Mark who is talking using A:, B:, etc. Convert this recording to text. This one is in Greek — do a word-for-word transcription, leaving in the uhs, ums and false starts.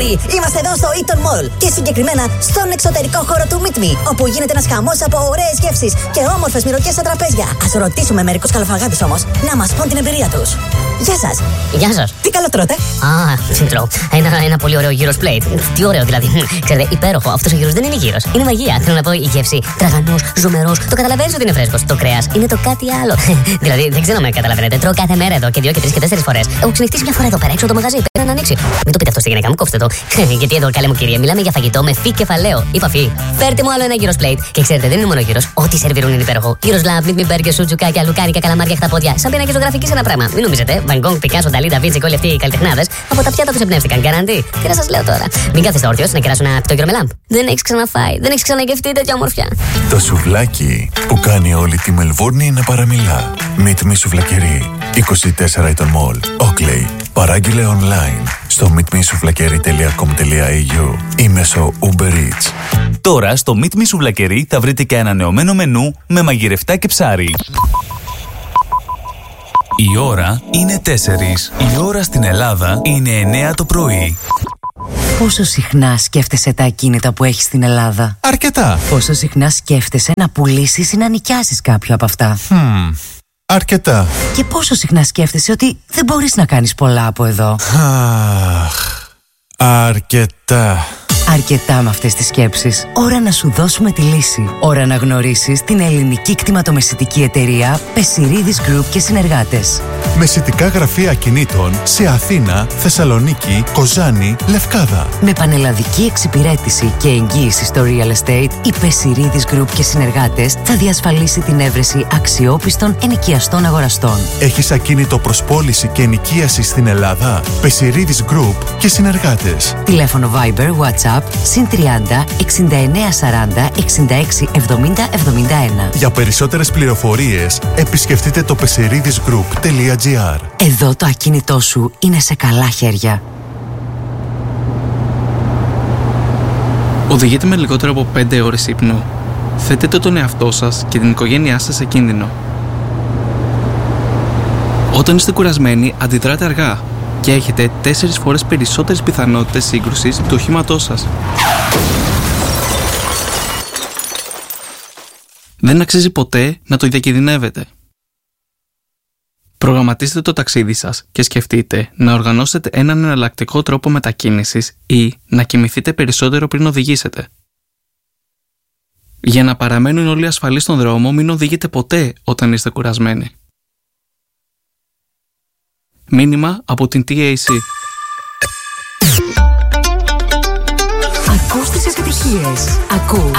A: Δημήτρη! Είμαστε εδώ στο Eton Mall και συγκεκριμένα στον εξωτερικό χώρο του Meet Me, όπου γίνεται ένας χαμός από ωραίες γεύσεις και όμορφες μυρωδιές στα τραπέζια. Ας ρωτήσουμε μερικούς καλοφαγάδες όμως να μας πούν την εμπειρία τους. Γεια σας!
B: Γεια σας!
A: Τι καλό τρώτε?
B: Α, τρώω. Ένα, ένα πολύ ωραίο gyros plate. Τι ωραίο δηλαδή. Ξέρετε, υπέροχο. Αυτός ο gyros δεν είναι gyros. Είναι μαγεία. Θέλω να πω η γεύση. Τραγανός, ζουμερός. Το καταλαβαίνεις ότι είναι φρέσκος. Το κρέας είναι το κάτι άλλο. Δηλαδή, δεν ξέρω με καταλαβαίνετε. Τρώω κάθε μέρα εδώ και δύο και τρεις και τέσσερις φορές. Έχω ξενυχτήσει μια φορά εδώ πέρα έξω το μαγαζί. Πέρα να ανοίξει. Μην το πείτε αυτό στη γυναίκα μου, κόψτε το. Γιατί εδώ, καλέ μου κυρία, μιλάμε για φαγητό με φι κεφαλαίο. Είπα φι. Φέρτε μου άλλο ένα gyros plate. Και ξέρετε, δεν είναι μόνο gyros. Ό,τι σερβιρούν είναι υπέροχο. Gyros love, με μπέργκερ, σουτζουκάκια, λουκάνικα, καλαμάρια, χταπόδια. Σαν πίνακες ζωγραφικής ένα πράγμα. Μην νομίζετε. Van Gogh, Picasso, Dali, Da Vinci και όλοι αυτοί οι καλλιτεχνάδες από τα πιάτα τους εμπνεύστηκαν. Γκαραντί. Τι να σας λέω τώρα. Μην κάθεστε όρθιος να κεράσω ένα πιτόγυρο με λάμπ. Δεν έχεις ξαναφάει. Δεν έχεις ξαναγευτεί τέτοια ομορφιά.
C: Το σουβλάκι που κάνει όλη τη Μελβούρνη να παραμιλά. Meet Me Σουβλακερί. είκοσι τέσσερα Eton Mall. Oakley. Παράγγειλε online στο meet me souvlakery τελεία com τελεία a u ή μέσω Uber Eats.
D: Τώρα στο Meet Me Souvlakery θα βρείτε και ανανεωμένο μενού με μαγειρευτά και ψάρι. Η ώρα είναι τέσσερις. Η ώρα στην Ελλάδα είναι εννέα το πρωί.
E: Πόσο συχνά σκέφτεσαι τα ακίνητα που έχεις στην Ελλάδα?
C: Αρκετά.
E: Πόσο συχνά σκέφτεσαι να πουλήσεις ή να νοικιάσεις κάποιο από αυτά?
C: Hmm. Αρκετά.
E: Και πόσο συχνά σκέφτεσαι ότι δεν μπορείς να κάνεις πολλά από εδώ?
C: Αχ, αρκετά.
E: Αρκετά με αυτές τις σκέψεις. Ώρα να σου δώσουμε τη λύση. Ώρα να γνωρίσεις την ελληνική κτηματομεσητική εταιρεία Πεσιρίδης Group και συνεργάτες.
C: Μεσητικά γραφεία ακινήτων σε Αθήνα, Θεσσαλονίκη, Κοζάνη, Λευκάδα.
E: Με πανελλαδική εξυπηρέτηση και εγγύηση στο real estate, η Πεσιρίδης Group και συνεργάτες θα διασφαλίσει την έβρεση αξιόπιστων ενοικιαστών αγοραστών.
C: Έχεις ακίνητο προς πώληση και ενοικίαση στην Ελλάδα? Πεσιρίδης Group και συνεργάτες.
E: Τηλέφωνο Viber, WhatsApp συν τριάντα εξήντα εννέα σαράντα εξήντα έξι εβδομήντα εβδομήντα ένα.
C: Για περισσότερες πληροφορίες επισκεφτείτε το πεσιρίδης γκρουπ τελεία τζι άρ.
E: Εδώ το ακίνητό σου είναι σε καλά χέρια.
F: Οδηγείτε με λιγότερο από πέντε ώρες ύπνου. Θέτετε τον εαυτό σας και την οικογένειά σας σε κίνδυνο. Όταν είστε κουρασμένοι, αντιδράτε αργά και έχετε τέσσερις φορές περισσότερες πιθανότητες σύγκρουσης του οχήματός σας. Δεν αξίζει ποτέ να το διακινδυνεύετε. Προγραμματίστε το ταξίδι σας και σκεφτείτε να οργανώσετε έναν εναλλακτικό τρόπο μετακίνησης ή να κοιμηθείτε περισσότερο πριν οδηγήσετε. Για να παραμένουν όλοι ασφαλείς στον δρόμο, μην οδηγείτε ποτέ όταν είστε κουρασμένοι. Μήνυμα από την τι έι σι.
E: Ακούς τις επιτυχίες. Ακούς